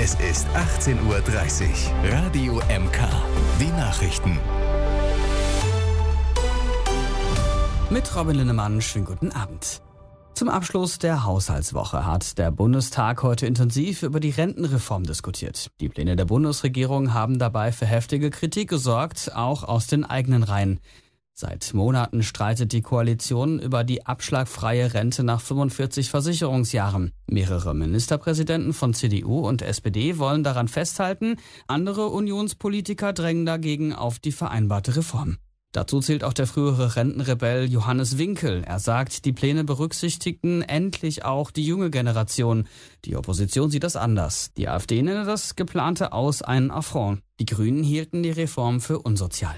Es ist 18:30 Uhr. Radio MK. Die Nachrichten. Mit Robin Linnemann, schönen guten Abend. Zum Abschluss der Haushaltswoche hat der Bundestag heute intensiv über die Rentenreform diskutiert. Die Pläne der Bundesregierung haben dabei für heftige Kritik gesorgt, auch aus den eigenen Reihen. Seit Monaten streitet die Koalition über die abschlagfreie Rente nach 45 Versicherungsjahren. Mehrere Ministerpräsidenten von CDU und SPD wollen daran festhalten. Andere Unionspolitiker drängen dagegen auf die vereinbarte Reform. Dazu zählt auch der frühere Rentenrebell Johannes Winkel. Er sagt, die Pläne berücksichtigten endlich auch die junge Generation. Die Opposition sieht das anders. Die AfD nenne das geplante Aus einen Affront. Die Grünen hielten die Reform für unsozial.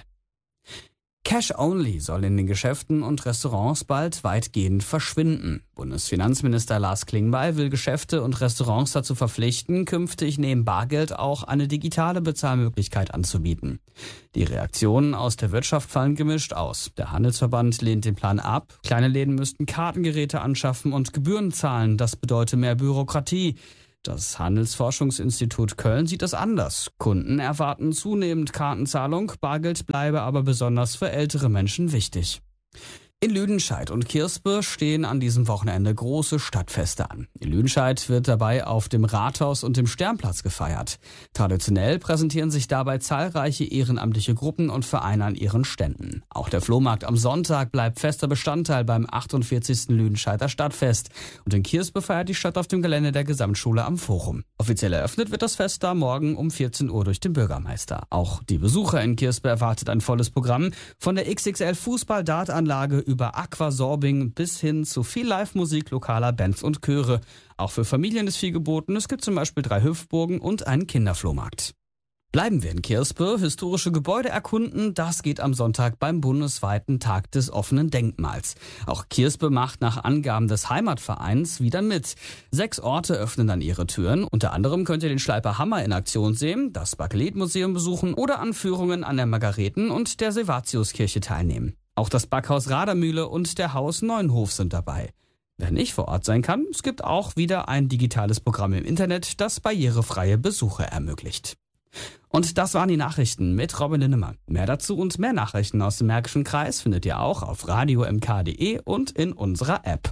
Cash Only soll in den Geschäften und Restaurants bald weitgehend verschwinden. Bundesfinanzminister Lars Klingbeil will Geschäfte und Restaurants dazu verpflichten, künftig neben Bargeld auch eine digitale Bezahlmöglichkeit anzubieten. Die Reaktionen aus der Wirtschaft fallen gemischt aus. Der Handelsverband lehnt den Plan ab. Kleine Läden müssten Kartengeräte anschaffen und Gebühren zahlen. Das bedeutet mehr Bürokratie. Das Handelsforschungsinstitut Köln sieht das anders. Kunden erwarten zunehmend Kartenzahlung, Bargeld bleibe aber besonders für ältere Menschen wichtig. In Lüdenscheid und Kirspe stehen an diesem Wochenende große Stadtfeste an. In Lüdenscheid wird dabei auf dem Rathaus und dem Sternplatz gefeiert. Traditionell präsentieren sich dabei zahlreiche ehrenamtliche Gruppen und Vereine an ihren Ständen. Auch der Flohmarkt am Sonntag bleibt fester Bestandteil beim 48. Lüdenscheider Stadtfest. Und in Kirspe feiert die Stadt auf dem Gelände der Gesamtschule am Forum. Offiziell eröffnet wird das Fest da morgen um 14 Uhr durch den Bürgermeister. Auch die Besucher in Kirspe erwartet ein volles Programm. Von der XXL Fußball-Dartanlage über Aquasorbing bis hin zu viel Live-Musik lokaler Bands und Chöre. Auch für Familien ist viel geboten. Es gibt zum Beispiel 3 Hüpfburgen und einen Kinderflohmarkt. Bleiben wir in Kirspe. Historische Gebäude erkunden, das geht am Sonntag beim bundesweiten Tag des offenen Denkmals. Auch Kirspe macht nach Angaben des Heimatvereins wieder mit. 6 Orte öffnen dann ihre Türen. Unter anderem könnt ihr den Schleiper Hammer in Aktion sehen, das Bakelit-Museum besuchen oder an Führungen an der Margareten- und der Servatiuskirche teilnehmen. Auch das Backhaus Radermühle und der Haus Neuenhof sind dabei. Wer nicht vor Ort sein kann, es gibt auch wieder ein digitales Programm im Internet, das barrierefreie Besuche ermöglicht. Und das waren die Nachrichten mit Robin Linnemann. Mehr dazu und mehr Nachrichten aus dem Märkischen Kreis findet ihr auch auf radiomk.de und in unserer App.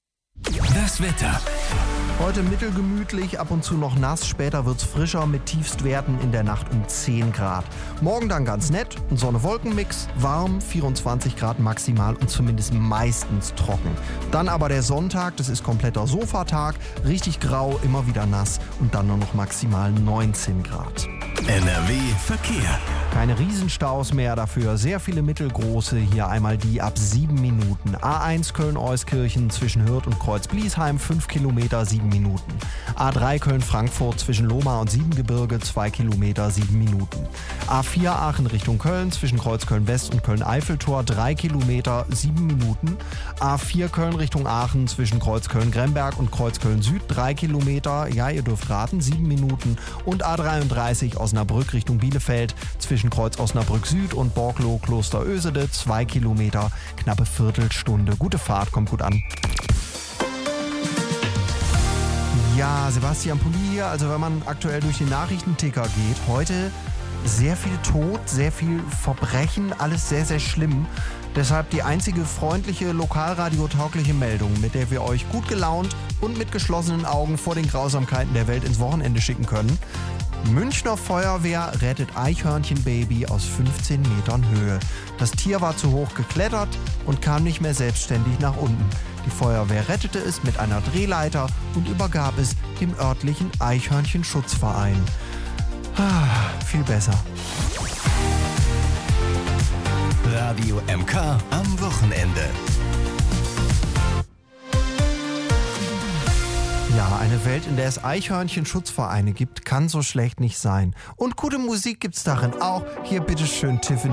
Das Wetter. Heute mittelgemütlich, ab und zu noch nass, später wird's frischer mit Tiefstwerten in der Nacht um 10 Grad. Morgen dann ganz nett, ein Sonne-Wolken-Mix, warm, 24 Grad maximal und zumindest meistens trocken. Dann aber der Sonntag, das ist kompletter Sofatag, richtig grau, immer wieder nass und dann nur noch maximal 19 Grad. NRW Verkehr. Keine Riesenstaus mehr, dafür sehr viele mittelgroße, hier einmal die ab 7 Minuten. A1 Köln-Euskirchen zwischen Hürth und Kreuz-Bliesheim, 5 Kilometer, 7 Minuten. A3 Köln-Frankfurt zwischen Lohmar und Siebengebirge, 2 Kilometer, 7 Minuten. A4 Aachen Richtung Köln zwischen Kreuzköln-West und Köln-Eiffeltor, 3 Kilometer, 7 Minuten. A4 Köln Richtung Aachen zwischen Kreuzköln-Gremberg und Kreuzköln-Süd, 3 Kilometer, ja, ihr dürft raten, 7 Minuten. Und A33 Osnabrück Richtung Bielefeld zwischen Kreuz Osnabrück Süd und Borgloh Klosterösede, 2 Kilometer, knappe Viertelstunde. Gute Fahrt, kommt gut an. Ja, Sebastian Pulli hier. Also wenn man aktuell durch den Nachrichtenticker geht, heute sehr viel Tod, sehr viel Verbrechen, alles sehr, sehr schlimm. Deshalb die einzige freundliche, lokalradiotaugliche Meldung, mit der wir euch gut gelaunt und mit geschlossenen Augen vor den Grausamkeiten der Welt ins Wochenende schicken können. Münchner Feuerwehr rettet Eichhörnchenbaby aus 15 Metern Höhe. Das Tier war zu hoch geklettert und kam nicht mehr selbstständig nach unten. Die Feuerwehr rettete es mit einer Drehleiter und übergab es dem örtlichen Eichhörnchenschutzverein. Viel besser. Radio MK am Wochenende. Ja, eine Welt, in der es Eichhörnchenschutzvereine gibt, kann so schlecht nicht sein. Und gute Musik gibt's darin auch. Hier bitteschön Tiffany.